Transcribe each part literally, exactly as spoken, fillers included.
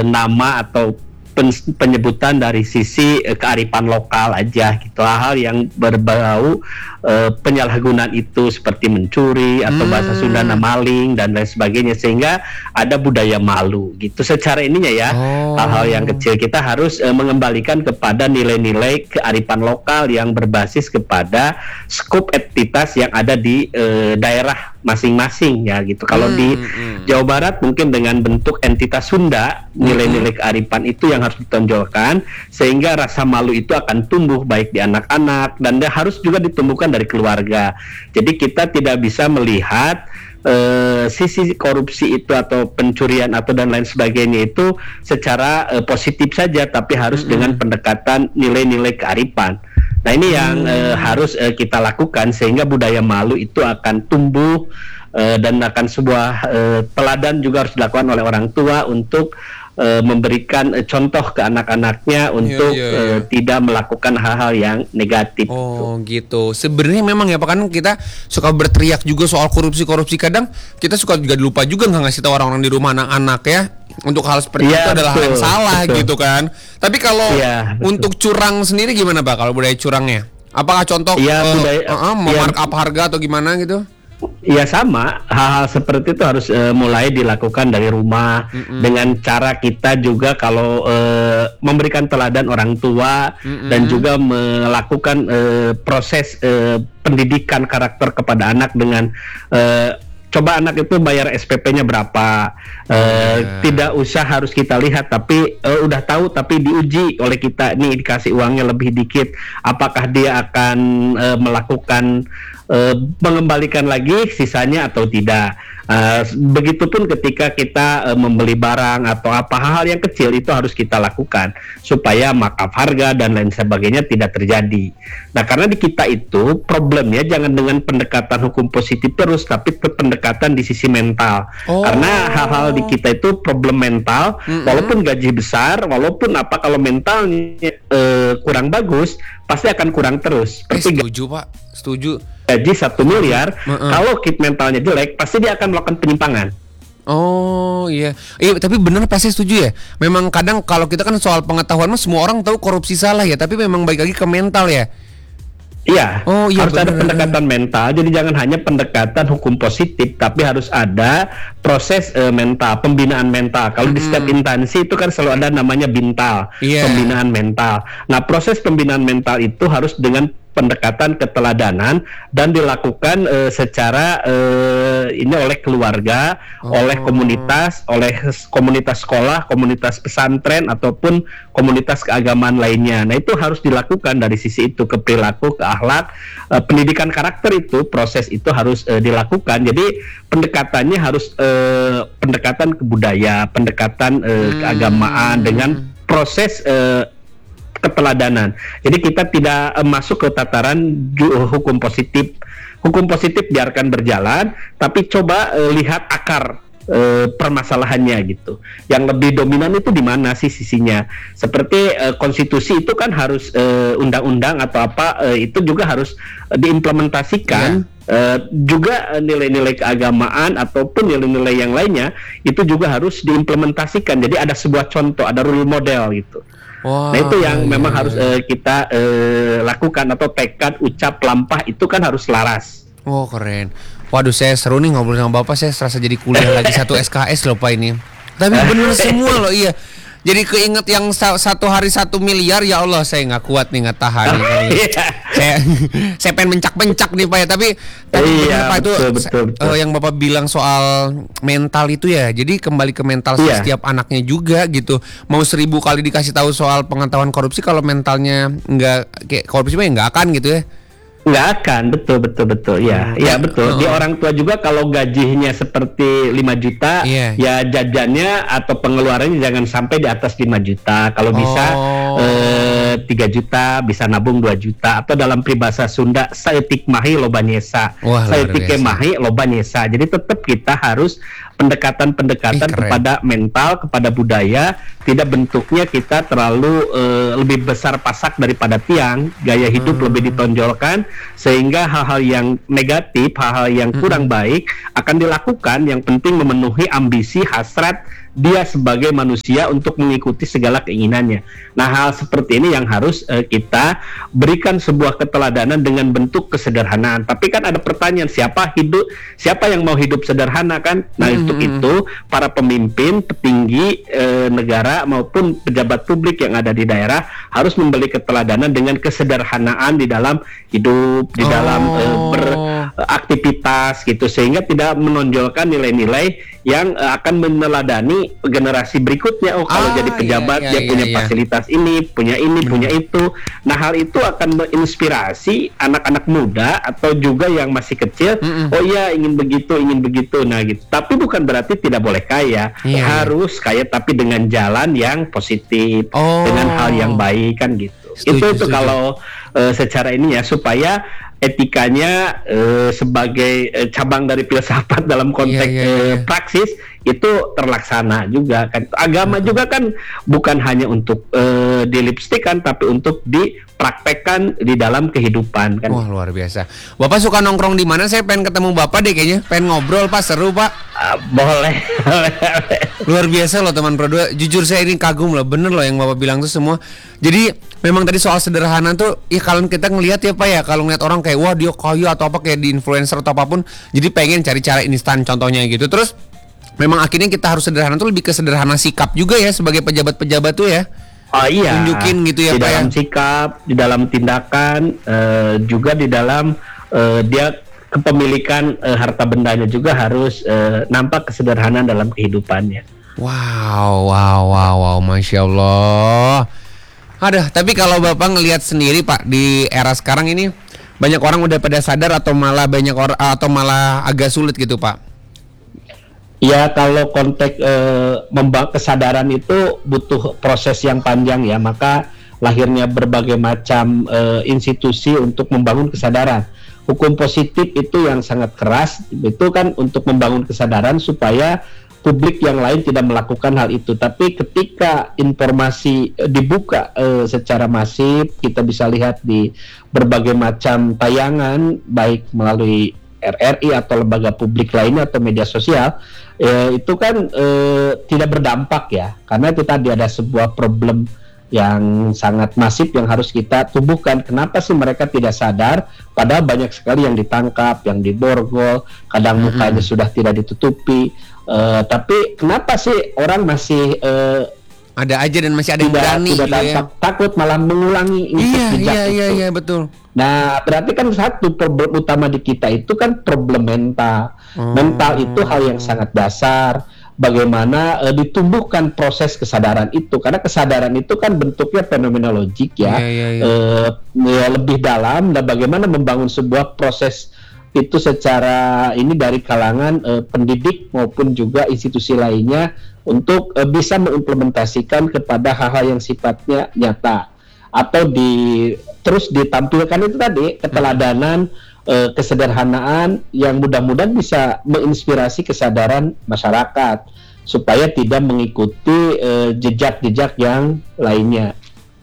uh, nama atau penyebutan dari sisi uh, kearifan lokal aja gitu, hal-hal yang berbau uh, penyalahgunaan itu seperti mencuri atau hmm. bahasa Sunda maling dan lain sebagainya, sehingga ada budaya malu gitu. Secara ininya ya, oh. hal-hal yang kecil kita harus uh, mengembalikan kepada nilai-nilai kearifan lokal yang berbasis kepada skop entitas yang ada di uh, daerah masing-masing ya gitu. Kalau hmm, di hmm. Jawa Barat mungkin dengan bentuk entitas Sunda, nilai-nilai kearifan itu yang harus ditonjolkan, sehingga rasa malu itu akan tumbuh baik di anak-anak, dan dia harus juga ditumbuhkan dari keluarga. Jadi kita tidak bisa melihat uh, sisi korupsi itu atau pencurian atau dan lain sebagainya itu secara uh, positif saja, tapi harus hmm. dengan pendekatan nilai-nilai kearifan. Nah ini yang hmm. uh, harus uh, kita lakukan, sehingga budaya malu itu akan tumbuh uh, dan akan sebuah uh, teladan juga harus dilakukan oleh orang tua untuk uh, memberikan uh, contoh ke anak-anaknya untuk yeah, yeah, yeah. Uh, tidak melakukan hal-hal yang negatif. Oh gitu. Sebenarnya memang ya Pak, kan kita suka berteriak juga soal korupsi-korupsi, kadang kita suka juga lupa juga nggak ngasih tahu orang-orang di rumah, anak-anak ya, untuk hal seperti ya, itu adalah betul, hal yang salah betul. gitu kan. Tapi kalau ya, untuk curang sendiri gimana Pak, kalau budaya curangnya? Apakah contoh ya, uh, budaya, uh, uh, memarkup ya, harga atau gimana gitu? Ya sama, hal-hal seperti itu harus uh, mulai dilakukan dari rumah, mm-mm. dengan cara kita juga kalau uh, memberikan teladan orang tua, mm-mm. dan juga melakukan uh, proses uh, pendidikan karakter kepada anak dengan uh, coba anak itu bayar S P P-nya berapa, uh, yeah. tidak usah harus kita lihat, tapi uh, udah tahu tapi diuji oleh kita, nih dikasih uangnya lebih dikit, apakah dia akan uh, melakukan uh, mengembalikan lagi sisanya atau tidak. Uh, begitupun ketika kita uh, membeli barang atau apa, hal-hal yang kecil itu harus kita lakukan supaya markup harga dan lain sebagainya tidak terjadi. Nah karena di kita itu problemnya jangan dengan pendekatan hukum positif terus, tapi pendekatan di sisi mental. Oh. Karena hal-hal di kita itu problem mental, mm-hmm. walaupun gaji besar, walaupun apa, kalau mentalnya uh, kurang bagus pasti akan kurang terus. Eh, setuju Pak, setuju. Gaji satu miliar, uh-uh. kalau kit mentalnya jelek, pasti dia akan melakukan penyimpangan. Oh iya, iya tapi benar pasti setuju ya. Memang kadang kalau kita kan soal pengetahuan mah semua orang tahu korupsi salah ya, tapi memang balik lagi ke mental ya. Iya, oh, iya harus bener. Ada pendekatan mental. Jadi jangan hanya pendekatan hukum positif, tapi harus ada proses uh, mental, pembinaan mental. Kalau hmm. di setiap instansi itu kan selalu ada namanya bintal, yeah. pembinaan mental. Nah proses pembinaan mental itu harus dengan pendekatan keteladanan dan dilakukan uh, secara uh, ini oleh keluarga, oh. oleh komunitas, oleh komunitas sekolah, komunitas pesantren ataupun komunitas keagamaan lainnya. Nah itu harus dilakukan dari sisi itu, ke perilaku, ke akhlak, uh, pendidikan karakter itu, proses itu harus uh, dilakukan. Jadi pendekatannya harus uh, pendekatan ke budaya, pendekatan uh, hmm. keagamaan dengan proses uh, keteladanan. Jadi kita tidak uh, masuk ke tataran ju- hukum positif. Hukum positif biarkan berjalan, tapi coba uh, lihat akar uh, permasalahannya gitu. Yang lebih dominan itu di mana sih sisinya? Seperti uh, konstitusi itu kan harus uh, undang-undang atau apa, uh, itu juga harus uh, diimplementasikan. Yeah. Uh, juga uh, nilai-nilai keagamaan ataupun nilai-nilai yang lainnya itu juga harus diimplementasikan. Jadi ada sebuah contoh, ada role model gitu. Wow, nah itu yang iya, memang iya. harus uh, kita uh, lakukan, atau tekad, ucap, lampah itu kan harus selaras. Oh keren. Waduh saya seru nih ngobrol sama Bapak, saya serasa jadi kuliah lagi satu S K S loh Pak ini. Tapi bener semua loh, iya. Jadi keinget yang satu hari satu miliar, ya Allah saya nggak kuat nih, nggak tahan. Oh, iya. Saya saya pengen mencak-mencak nih Pak ya, tapi tapi iya, Pak betul, itu betul, betul. Uh, yang Bapak bilang soal mental itu ya, jadi kembali ke mental iya. setiap anaknya juga gitu. Mau seribu kali dikasih tahu soal pengetahuan korupsi, kalau mentalnya nggak kayak korupsi mah ya nggak akan gitu ya. Nggak akan, betul betul betul ya, ya betul. Di orang tua juga kalau gajinya seperti lima juta, yeah. ya jajannya atau pengeluarannya jangan sampai di atas lima juta. Kalau bisa oh. eh, tiga juta, bisa nabung dua juta, atau dalam peribahasa Sunda saeutik mahi loba nyesa. Saeutik mahi loba nyesa. Jadi tetap kita harus pendekatan-pendekatan eh, kepada mental, kepada budaya, tidak bentuknya kita terlalu uh, lebih besar pasak daripada tiang, gaya hidup hmm. lebih ditonjolkan, sehingga hal-hal yang negatif, hal-hal yang kurang hmm. baik akan dilakukan. Yang penting memenuhi ambisi, hasrat dia sebagai manusia untuk mengikuti segala keinginannya. Nah, hal seperti ini yang harus uh, kita berikan sebuah keteladanan dengan bentuk kesederhanaan. Tapi kan ada pertanyaan, siapa hidup, siapa yang mau hidup sederhana kan? Nah, mm-hmm. untuk itu para pemimpin, petinggi uh, negara maupun pejabat publik yang ada di daerah harus memberi keteladanan dengan kesederhanaan di dalam hidup, di oh. dalam uh, beraktivitas gitu, sehingga tidak menonjolkan nilai-nilai yang uh, akan meneladani generasi berikutnya. Oh, kalau ah, jadi pejabat iya, iya, dia iya, punya iya. fasilitas ini, punya ini, hmm. punya itu. Nah, hal itu akan menginspirasi anak-anak muda atau juga yang masih kecil. Mm-mm. Oh iya, ingin begitu, ingin begitu. Nah, gitu. Tapi bukan berarti tidak boleh kaya. Iya, harus iya. kaya tapi dengan jalan yang positif, oh. dengan hal yang baik kan gitu. Setuju, itu itu setuju. Kalau uh, secara ini ya, supaya etikanya uh, sebagai uh, cabang dari filsafat dalam konteks yeah, yeah, yeah. Uh, praksis itu terlaksana juga kan. Agama juga kan bukan hanya untuk uh, di lipstick kan, tapi untuk dipraktekkan di dalam kehidupan kan. Wah, luar biasa. Bapak suka nongkrong di mana? Saya pengen ketemu Bapak deh kayaknya. Pengen ngobrol Pak, seru Pak. Uh, boleh. Luar biasa loh teman Pro dua. Jujur saya ini kagum loh. Bener loh yang Bapak bilang tuh semua. Jadi memang tadi soal sederhana tuh ya, kalau kita ngelihat ya Pak ya, kalau ngeliat orang kayak wah dia kaya atau apa kayak di influencer atau apapun, jadi pengen cari cara instan contohnya gitu. Terus memang akhirnya kita harus sederhana tuh lebih ke sederhana sikap juga ya sebagai pejabat-pejabat tuh ya. Oh iya. Tunjukin gitu ya di Pak. Di dalam ya? sikap, di dalam tindakan, uh, juga di dalam uh, dia kepemilikan uh, harta bendanya juga harus uh, nampak kesederhanaan dalam kehidupannya. Wow, wow, wow, wow, masya Allah. Ada, tapi kalau Bapak ngelihat sendiri Pak di era sekarang ini banyak orang udah pada sadar atau malah banyak orang atau malah agak sulit gitu Pak? Ya, kalau konteks eh, membangun kesadaran itu butuh proses yang panjang ya, maka lahirnya berbagai macam eh, institusi untuk membangun kesadaran. Hukum positif itu yang sangat keras, itu kan untuk membangun kesadaran supaya publik yang lain tidak melakukan hal itu. Tapi ketika informasi e, dibuka e, secara masif, kita bisa lihat di berbagai macam tayangan, baik melalui R R I atau lembaga publik lainnya atau media sosial, e, itu kan e, tidak berdampak ya, karena itu tadi ada sebuah problem yang sangat masif yang harus kita tubuhkan. Kenapa sih mereka tidak sadar? Padahal banyak sekali yang ditangkap, yang diborgol, kadang mm-hmm. mukanya sudah tidak ditutupi. Uh, tapi kenapa sih orang masih uh, ada aja dan masih ada yang berani tidak gitu ya? Takut malah mengulangi iya, jejak iya, iya, iya, betul. Nah, berarti kan satu problem utama di kita itu kan problem mental. Oh. Mental itu hal yang sangat dasar. Bagaimana uh, ditumbuhkan proses kesadaran itu, karena kesadaran itu kan bentuknya fenomenologik ya, yeah, yeah, yeah. Uh, ya lebih dalam, dan bagaimana membangun sebuah proses itu secara ini dari kalangan uh, pendidik maupun juga institusi lainnya untuk uh, bisa mengimplementasikan kepada hal-hal yang sifatnya nyata atau di terus ditampilkan itu tadi keteladanan, uh, kesederhanaan yang mudah-mudahan bisa menginspirasi kesadaran masyarakat supaya tidak mengikuti uh, jejak-jejak yang lainnya.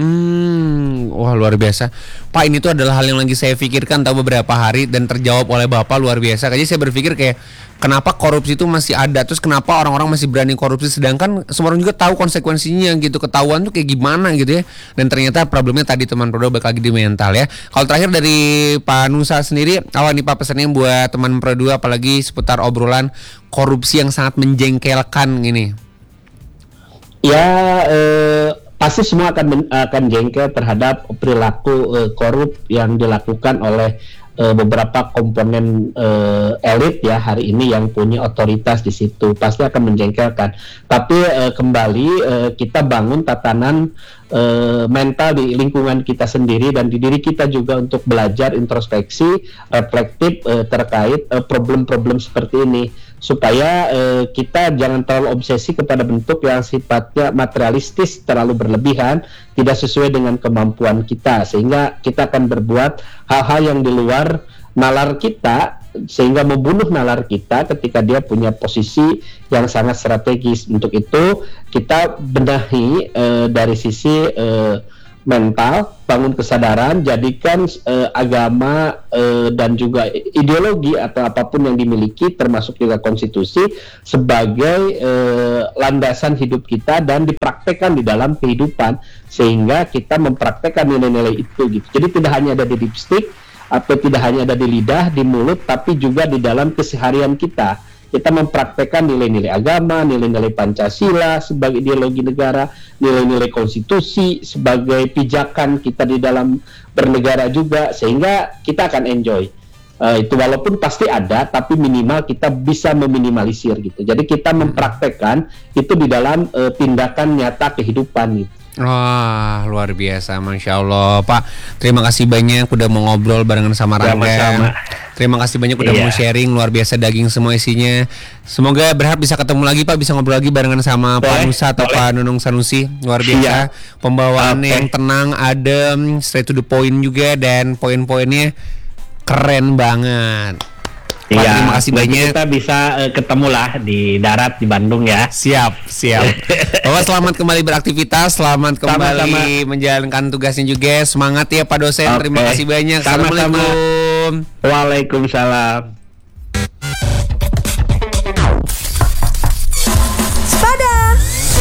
Hmm, wah luar biasa. Pak, ini tuh adalah hal yang lagi saya pikirkan tahu beberapa hari dan terjawab oleh Bapak luar biasa. Jadi saya berpikir kayak kenapa korupsi itu masih ada, terus kenapa orang-orang masih berani korupsi sedangkan semua orang juga tahu konsekuensinya gitu, ketahuan tuh kayak gimana gitu ya. Dan ternyata problemnya tadi teman Pro dua balik lagi di mental ya. Kalau terakhir dari Pak Nusa sendiri, awal nih Pak pesannya buat teman Pro dua apalagi seputar obrolan korupsi yang sangat menjengkelkan ini. Ya, eh pasti semua akan men, akan jengkel terhadap perilaku uh, korup yang dilakukan oleh uh, beberapa komponen uh, elit ya hari ini yang punya otoritas di situ, pasti akan menjengkelkan. Tapi uh, kembali uh, kita bangun tatanan uh, mental di lingkungan kita sendiri dan di diri kita juga untuk belajar introspeksi reflektif uh, terkait uh, problem-problem seperti ini, supaya eh, kita jangan terlalu obsesi kepada bentuk yang sifatnya materialistis terlalu berlebihan, tidak sesuai dengan kemampuan kita, sehingga kita akan berbuat hal-hal yang di luar nalar kita, sehingga membunuh nalar kita ketika dia punya posisi yang sangat strategis. Untuk itu kita benahi eh, dari sisi eh, mental, bangun kesadaran, jadikan uh, agama uh, dan juga ideologi atau apapun yang dimiliki, termasuk juga konstitusi, sebagai uh, landasan hidup kita dan dipraktekkan di dalam kehidupan, sehingga kita mempraktekkan nilai-nilai itu gitu. Jadi tidak hanya ada di lipstick atau tidak hanya ada di lidah, di mulut, tapi juga di dalam keseharian kita. Kita mempraktekkan nilai-nilai agama, nilai-nilai Pancasila sebagai ideologi negara, nilai-nilai konstitusi sebagai pijakan kita di dalam bernegara juga, sehingga kita akan enjoy. Uh, itu walaupun pasti ada, tapi minimal kita bisa meminimalisir gitu. Jadi kita mempraktekkan itu di dalam uh, tindakan nyata kehidupan gitu. Wah, luar biasa, Masya Allah Pak. Terima kasih banyak udah mau ngobrol barengan sama Rangga. Sama-sama. Terima kasih banyak udah iya. mau sharing. Luar biasa, daging semua isinya. Semoga berharap bisa ketemu lagi Pak, bisa ngobrol lagi barengan sama boleh, Pak Nusa atau boleh. Pak Nunung Sanusi. Luar biasa, iya. Pembawaannya okay. yang tenang, adem, straight to the point juga, dan poin-poinnya keren banget. Pak, iya, terima kasih banyak. Kita bisa uh, ketemu lah di darat di Bandung ya. Siap, siap. Bapak selamat kembali beraktivitas, selamat kembali Sama-sama. menjalankan tugasnya juga. Semangat ya Pak dosen. Okay. Terima kasih banyak. Sama-sama. Assalamualaikum. Waalaikumsalam.